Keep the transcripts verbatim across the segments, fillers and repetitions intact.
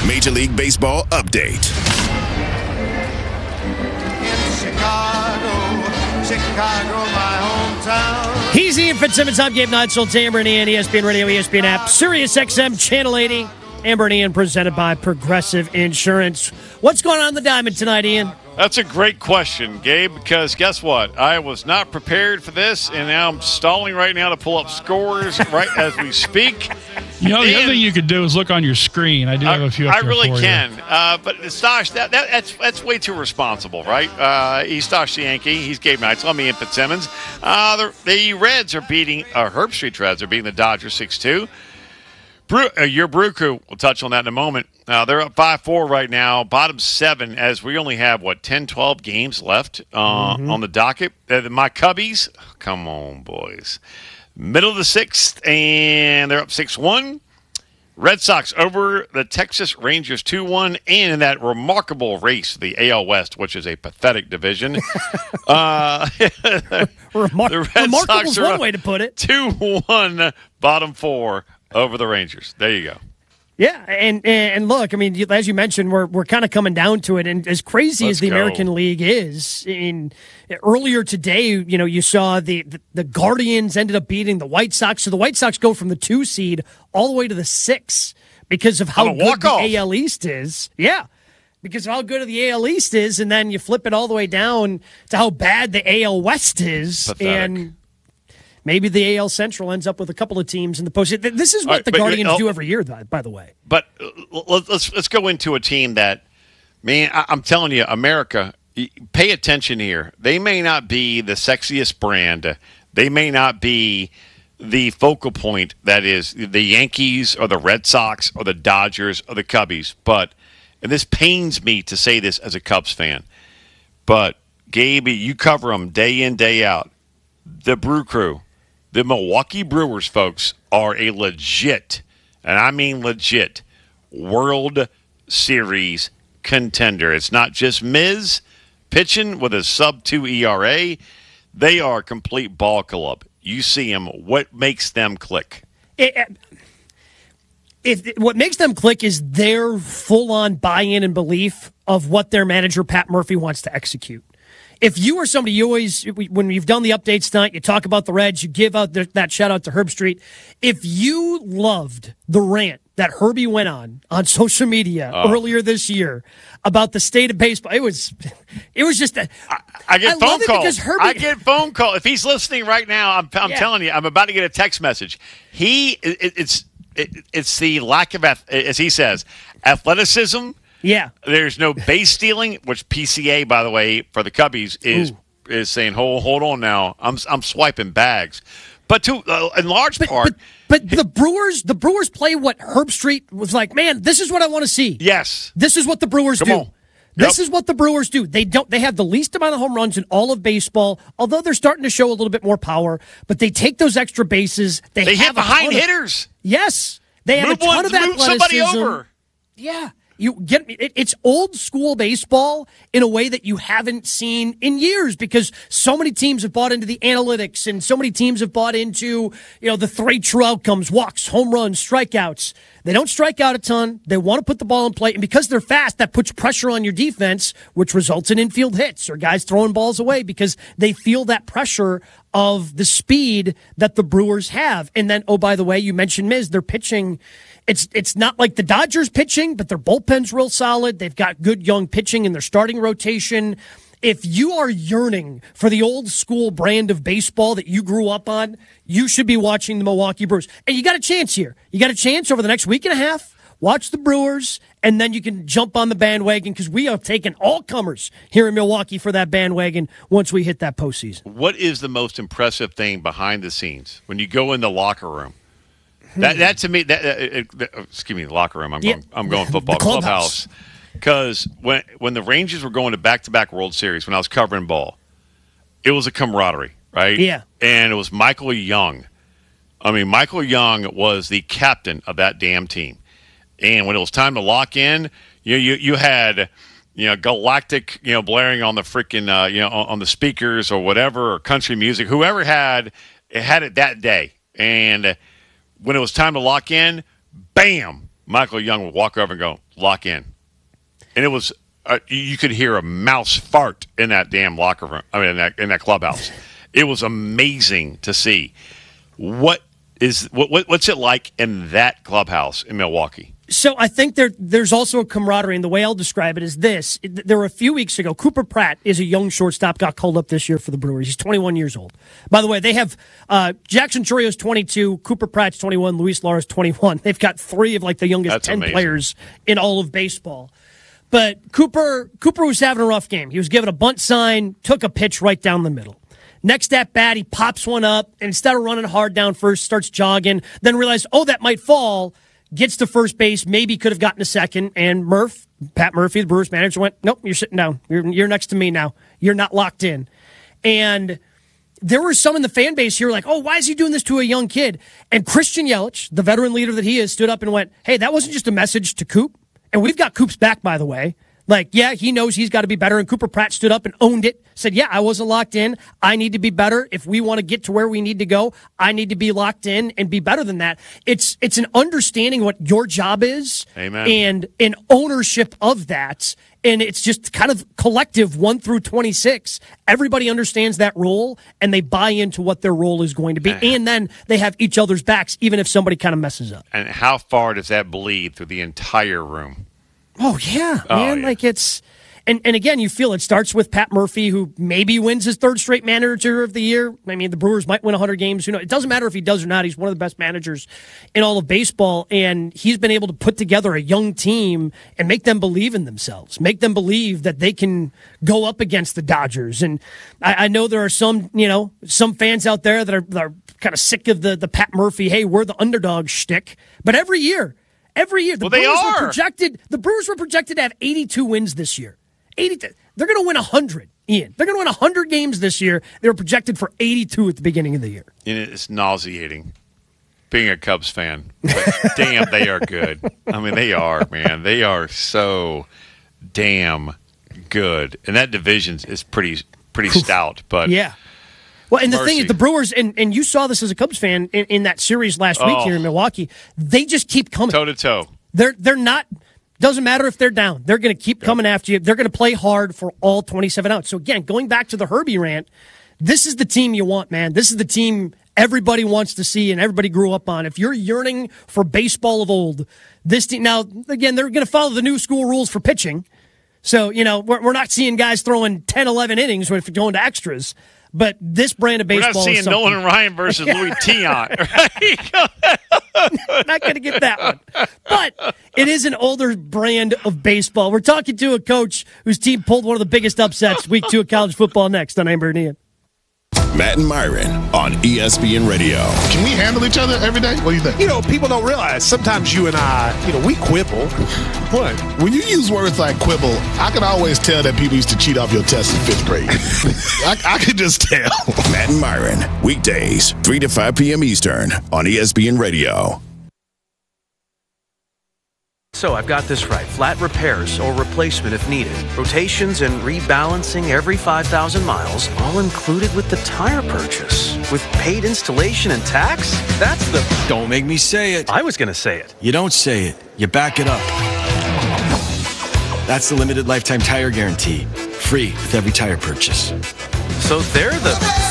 Major League Baseball update. In Chicago, Chicago, my hometown. He's Ian Fitzsimmons. I'm Gabe Neitzel, Amber and Ian, E S P N Radio, E S P N app, Sirius X M, Channel eighty. Amber and Ian presented by Progressive Insurance. What's going on in the Diamond tonight, Ian? That's a great question, Gabe, because guess what? I was not prepared for this, and now I'm stalling right now to pull up scores right as we speak. You know, the and other thing you could do is look on your screen. I do have a few up I there really for can. you. Uh, but Stosh, that, that, that's that's way too responsible, right? Uh, he's Stosh the Yankee. He's Gabe Neitzel. I'm Ian Fitzsimmons. Uh, the, the Reds are beating, uh, Herb Street Reds are beating the Dodgers six two. Brew, uh, your Brew Crew, we'll touch on that in a moment. Uh, they're up five four right now, bottom seven, as we only have, what, ten, twelve games left uh, mm-hmm. on the docket. Uh, my Cubbies, come on, boys. Middle of the sixth, and they're up six one. Red Sox over the Texas Rangers two one, and in that remarkable race, the A L West, which is a pathetic division. uh, Remar- the Red remarkable Sox is one way to put it. two one, bottom four over the Rangers. There you go. Yeah, and and look, I mean, as you mentioned, we're we're kind of coming down to it, and as crazy Let's as the go. American League is, in earlier today, you know, you saw the, the the Guardians ended up beating the White Sox, so the White Sox go from the two seed all the way to the six because of how On a good walk-off. the A L East is. Yeah, because of how good the A L East is, and then you flip it all the way down to how bad the A L West is, Pathetic. and maybe the A L Central ends up with a couple of teams in the postseason. This is what All right, the but- Guardians oh. do every year, by the way. But uh, let's let's go into a team that, man, I, I'm telling you, America, pay attention here. They may not be the sexiest brand. They may not be the focal point that is the Yankees or the Red Sox or the Dodgers or the Cubbies. But, and this pains me to say this as a Cubs fan, but, Gabe, you cover them day in, day out. The Brew Crew, the Milwaukee Brewers, folks, are a legit, and I mean legit, World Series contender. It's not just Miz pitching with a sub two E R A. They are a complete ball club. You see them. What makes them click? It, if what makes them click is their full-on buy-in and belief of what their manager Pat Murphy wants to execute. If you are somebody, you always, when you've done the updates tonight, you talk about the Reds, you give out the, that shout out to Herb Street. If you loved the rant that Herbie went on on social media oh. earlier this year about the state of baseball, it was, it was just. A, I, I get I phone love it calls. because Herbie, I get phone call. If he's listening right now, I'm, I'm Yeah. telling you, I'm about to get a text message. He, it, it's, it, it's the lack of, as he says, athleticism. Yeah. There's no base stealing, which P C A, by the way, for the Cubbies is Ooh. is saying, hold hold on now, I'm I'm swiping bags, but to uh, in large But, part, but, but the Brewers, the Brewers play what Herb Street was like. Man, this is what I want to see. yes, This is what the Brewers Come do. on. This Yep. is what the Brewers do. They don't. They have the least amount of home runs in all of baseball. Although they're starting to show a little bit more power, but they take those extra bases. They, they have hit a behind ton of- hitters. Yes, they have Move a ton one, of move athleticism. somebody over. Yeah, you get it, it's old school baseball in a way that you haven't seen in years because so many teams have bought into the analytics and so many teams have bought into, you know, the three true outcomes, walks, home runs, strikeouts. They don't strike out a ton. They want to put the ball in play, and because they're fast, that puts pressure on your defense, which results in infield hits or guys throwing balls away because they feel that pressure of the speed that the Brewers have. And then, oh, by the way, you mentioned Miz, they're pitching. It's it's not like the Dodgers pitching, but their bullpen's real solid. They've got good young pitching in their starting rotation. If you are yearning for the old school brand of baseball that you grew up on, you should be watching the Milwaukee Brewers. And you got a chance here. You got a chance over the next week and a half. Watch the Brewers, and then you can jump on the bandwagon because we are taking all comers here in Milwaukee for that bandwagon once we hit that postseason. What is the most impressive thing behind the scenes when you go in the locker room? That that to me, that, that, that excuse me, the locker room. I'm Yeah. going. I'm going football The clubhouse. clubhouse. Because when when the Rangers were going to back-to-back World Series, when I was covering ball, it was a camaraderie, right? Yeah. And it was Michael Young. I mean, Michael Young was the captain of that damn team. And when it was time to lock in, you you you had you know Galactic you know blaring on the freaking uh, you know on, on the speakers or whatever, or country music, whoever had it had it that day. And when it was time to lock in, bam, Michael Young would walk over and go, lock in. And it was, uh, you could hear a mouse fart in that damn locker room, I mean, in that, in that clubhouse. It was amazing to see. What is what, what what's it like in that clubhouse in Milwaukee? So I think there there's also a camaraderie, and the way I'll describe it is this. There were a few weeks ago, Cooper Pratt is a young shortstop, got called up this year for the Brewers. He's twenty-one years old. By the way, they have uh, Jackson Chourio is twenty-two, Cooper Pratt's twenty-one, Luis Lara is twenty-one. They've got three of like the youngest That's ten amazing. players in all of baseball. But Cooper Cooper was having a rough game. He was given a bunt sign, took a pitch right down the middle. Next at bat, he pops one up, and instead of running hard down first, starts jogging, then realized, oh, that might fall, gets to first base, maybe could have gotten a second, and Murph, Pat Murphy, the Brewers manager, went, nope, you're sitting down. You're, you're next to me now. You're not locked in. And there were some in the fan base here like, oh, why is he doing this to a young kid? And Christian Yelich, the veteran leader that he is, stood up and went, hey, that wasn't just a message to Coop. And we've got Coop's back, by the way. Like, yeah, he knows he's got to be better. And Cooper Pratt stood up and owned it, said, yeah, I wasn't locked in. I need to be better. If we want to get to where we need to go, I need to be locked in and be better than that. It's it's an understanding what your job is. Amen. And an ownership of that. And it's just kind of collective one through twenty-six. Everybody understands that role, and they buy into what their role is going to be. And then they have each other's backs, even if somebody kind of messes up. And how far does that bleed through the entire room? Oh, yeah, Oh, man. yeah. Like, it's... And, and again, you feel it starts with Pat Murphy, who maybe wins his third straight manager of the year. I mean, the Brewers might win one hundred games. You know, it doesn't matter if he does or not. He's one of the best managers in all of baseball, and he's been able to put together a young team and make them believe in themselves, make them believe that they can go up against the Dodgers. And I, I know there are some, you know, some fans out there that are, that are kind of sick of the, the Pat Murphy, hey, we're the underdog shtick. But every year, every year, the Well, they Brewers are. were projected. The Brewers were projected to have eighty-two wins this year. eighty. They're going to win one hundred, Ian. They're going to win one hundred games this year. They were projected for eighty-two at the beginning of the year. And it's nauseating being a Cubs fan. But damn, they are good. I mean, they are, man. They are so damn good. And that division is pretty pretty stout. But Yeah. Well, and the thing Mercy. is, the Brewers, and, and you saw this as a Cubs fan in, in that series last week Oh. here in Milwaukee, they just keep coming. toe to toe. They're they're not. Doesn't matter if they're down. They're going to keep coming after you. They're going to play hard for all twenty-seven outs. So again, going back to the Herbie rant, this is the team you want, man. This is the team everybody wants to see and everybody grew up on. If you're yearning for baseball of old, this team. Now, again, they're going to follow the new school rules for pitching. So, you know, we're, we're not seeing guys throwing ten, eleven innings if you're going to extras. But this brand of We're baseball not is seeing something. Nolan Ryan versus Louis Tiant. Right? Not going to get that one. But it is an older brand of baseball. We're talking to a coach whose team pulled one of the biggest upsets week two of college football next on Amber and Ian. Matt and Myron on E S P N Radio. Can we handle each other every day? What do you think? You know, people don't realize sometimes you and I, you know, we quibble. What? When you use words like quibble, I can always tell that people used to cheat off your test in fifth grade. I, I can just tell. Matt and Myron, weekdays, three to five p.m. Eastern on E S P N Radio. So I've got this right. Flat repairs or replacement if needed. Rotations and rebalancing every five thousand miles, all included with the tire purchase. With paid installation and tax? That's the... Don't make me say it. I was going to say it. You don't say it. You back it up. That's the limited lifetime tire guarantee. Free with every tire purchase. So they're the...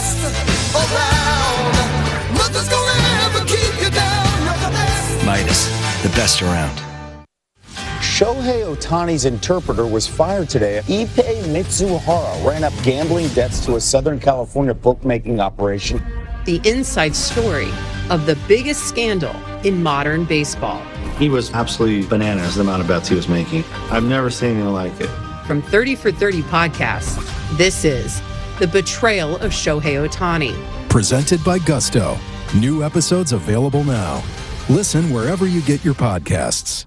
Midas, the best around. Shohei Ohtani's interpreter was fired today. Ippei Mitsuhara ran up gambling debts to a Southern California bookmaking operation. The inside story of the biggest scandal in modern baseball. He was absolutely bananas, the amount of bets he was making. I've never seen anything like it. From thirty for thirty podcasts, this is The Betrayal of Shohei Ohtani. Presented by Gusto. New episodes available now. Listen wherever you get your podcasts.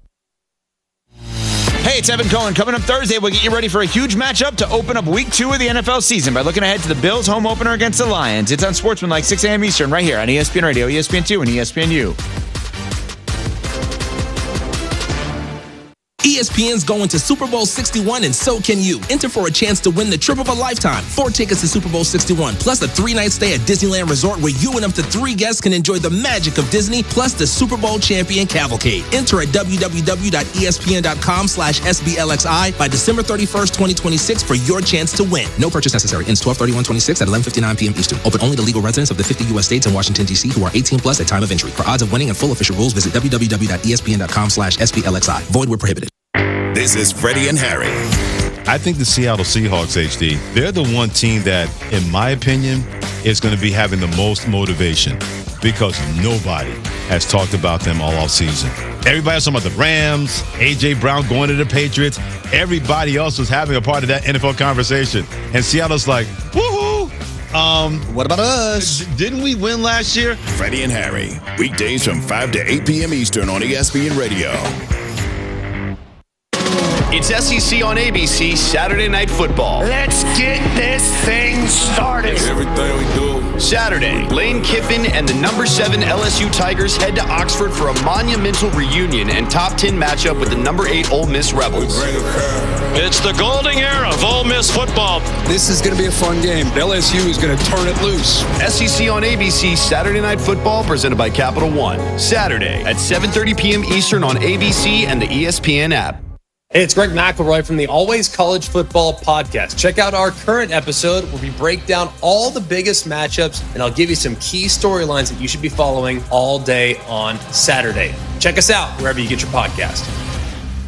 Hey, it's Evan Cohen. Coming up Thursday, we'll get you ready for a huge matchup to open up week two of the N F L season by looking ahead to the Bills' home opener against the Lions. It's on Sportsmanlike, six a.m. Eastern, right here on E S P N Radio, E S P N two, and E S P N U. E S P N's going to Super Bowl sixty-one, and so can you. Enter for a chance to win the trip of a lifetime. Four tickets to Super Bowl sixty-one, plus a three-night stay at Disneyland Resort where you and up to three guests can enjoy the magic of Disney, plus the Super Bowl champion cavalcade. Enter at w w w dot e s p n dot com slash s b l x i by December thirty-first, twenty twenty-six for your chance to win. No purchase necessary. Ends twelve thirty-one twenty-six at eleven fifty-nine p.m. Eastern. Open only to legal residents of the fifty U S states and Washington, D C who are eighteen plus at time of entry. For odds of winning and full official rules, visit w w w dot e s p n dot com slash s b l x i. Void where prohibited. This is Freddie and Harry. I think the Seattle Seahawks, H D, they're the one team that, in my opinion, is going to be having the most motivation because nobody has talked about them all offseason. Everybody else talking about the Rams, A J. Brown going to the Patriots. Everybody else was having a part of that N F L conversation. And Seattle's like, woohoo! Um, what about us? D- didn't we win last year? Freddie and Harry, weekdays from five to eight p.m. Eastern on E S P N Radio. It's S E C on A B C Saturday Night Football. Let's get this thing started. Everything we do. Saturday, Lane Kiffin and the number seven L S U Tigers head to Oxford for a monumental reunion and top ten matchup with the number eight Ole Miss Rebels. It's the golden era of Ole Miss football. This is going to be a fun game. L S U is going to turn it loose. S E C on A B C Saturday Night Football presented by Capital One. Saturday at seven thirty p.m. Eastern on A B C and the E S P N app. Hey, it's Greg McElroy from the Always College Football Podcast. Check out our current episode where we break down all the biggest matchups, and I'll give you some key storylines that you should be following all day on Saturday. Check us out wherever you get your podcast.